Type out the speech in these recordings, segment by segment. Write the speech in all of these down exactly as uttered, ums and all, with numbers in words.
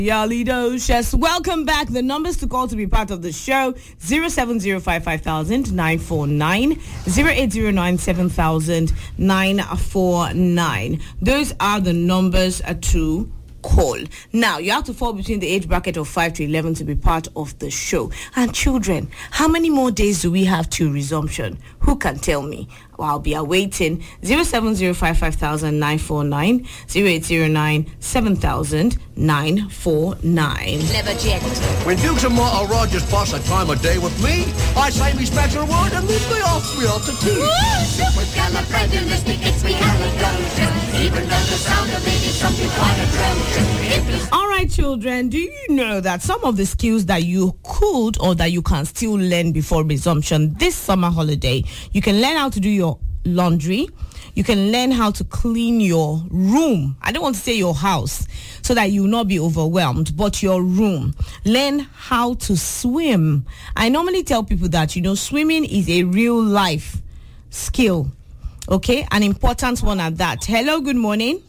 Yalidocious. Welcome back. The numbers to call to be part of the show: zero seven zero five five thousand nine four nine, zero eight zero nine seven thousand nine four nine. Those are the numbers uh, to call. Now, you have to fall between the age bracket of five to eleven to be part of the show. And children, how many more days do we have to resumption? Who can tell me? Well, I'll be awaiting. Zero seven zero five five thousand nine four nine, zero eight zero nine seven thousand nine four nine. Never jet. When Dukes and Martha Rogers pass a time of day with me, I say me special word and leave me off me off to tea. Supercalifragilistic, it's me halitosis. Even though the sound of it is something quite atrocious. All right, children, do you know that some of the skills that you could or that you can still learn before resumption this summer holiday, you can learn how to do your laundry, you can learn how to clean your room. I don't want to say your house so that you will not be overwhelmed, but your room. Learn how to swim. I normally tell people that, you know, swimming is a real life skill, okay? An important one at that. Hello, good morning.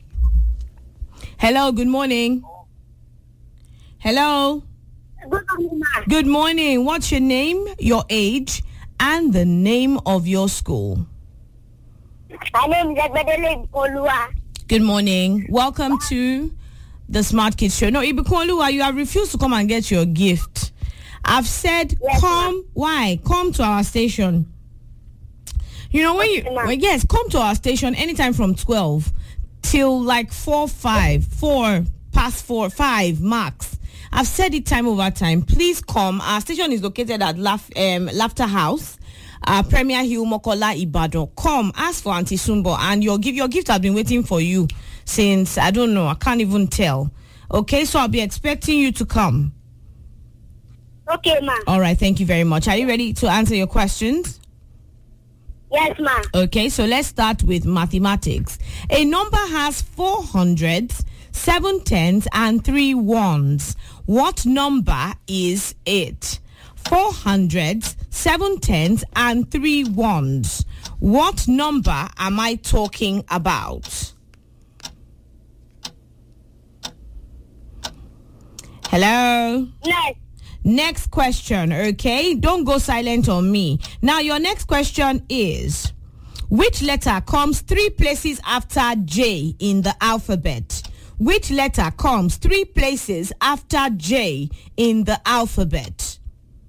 Hello, good morning. Hello. Good morning, ma'am. Good morning. What's your name, your age, and the name of your school? My name is Ebedele Olua. Good morning. Welcome to the Smart Kids Show. No, Ibikonluwa, you have refused to come and get your gift. I've said, Yes, come. ma'am. Why? Come to our station. You know, when you, Okay, ma'am. well, yes, come to our station anytime from twelve till like four, five, four, past four, five, max. I've said it time over time. Please come. Our station is located at Laugh, um, Laughter House, uh, Premier Hill, Mokola, Ibadan. Come, ask for Auntie Sumbo, and your gift, your gift has been waiting for you since, I don't know, I can't even tell. Okay, so I'll be expecting you to come. Okay, ma'am. All right, thank you very much. Are you ready to answer your questions? Yes, ma'am. Okay, so let's start with mathematics. A number has four hundreds, seven tens, and three ones. What number is it? Four hundreds, seven tens, and three ones. What number am I talking about? Hello? Next. Next question, okay? Don't go silent on me. Now, your next question is, which letter comes three places after J in the alphabet? Which letter comes three places after J in the alphabet?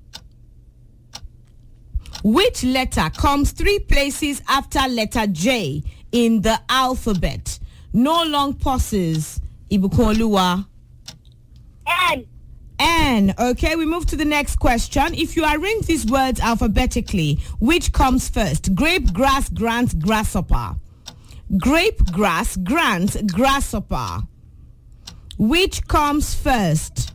Which letter comes three places after letter J in the alphabet? No long pauses. Ibikonluwa. N. N. Okay, we move to the next question. If you arrange these words alphabetically, which comes first? Grape, grass, grant, grasshopper. Grape, grass, grant, grasshopper. Which comes first?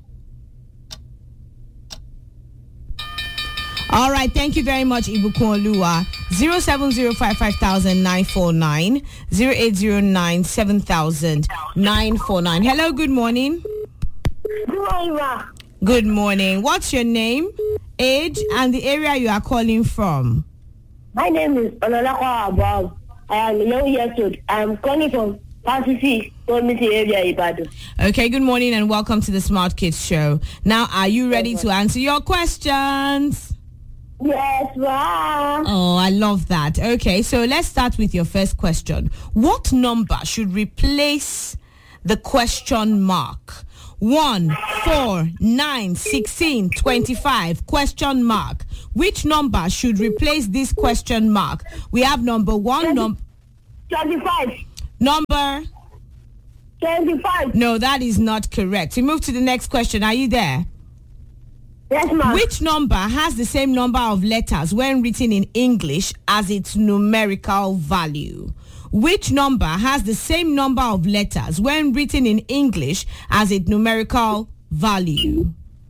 All right, thank you very much, Ibikonluwa. zero seven zero five five thousand nine four nine, zero eight zero nine seven thousand nine four nine. Hello, good morning. Good morning, ma'am. Good morning. What's your name, age, and the area you are calling from? My name is Ololako Abab. I am eleven years old. I am calling from Pacific, Community Area, Ibadan. Okay, good morning and welcome to the Smart Kids Show. Now, are you ready to answer your questions? Yes, ma'am. Oh, I love that. Okay, so let's start with your first question. What number should replace the question mark? one, four, nine, sixteen, twenty-five, question mark. Which number should replace this question mark? We have number one, num- twenty-five. number... twenty-five. No, that is not correct. We move to the next question. Are you there? Yes, ma'am. Which number has the same number of letters when written in English as its numerical value? Which number has the same number of letters when written in English as its numerical value?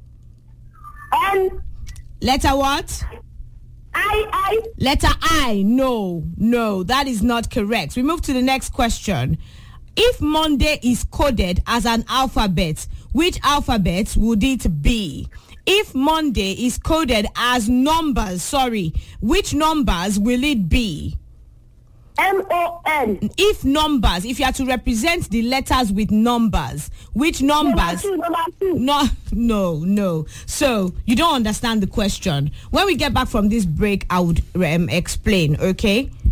N. Letter what? I. I. Letter I. No, no, that is not correct. We move to the next question. If Monday is coded as an alphabet, which alphabet would it be? If Monday is coded as numbers, sorry, which numbers will it be? M O N. If numbers, if you are to represent the letters with numbers, which numbers? Number two, number two. No, no, no. So you don't understand the question. When we get back from this break, I would um, explain, okay?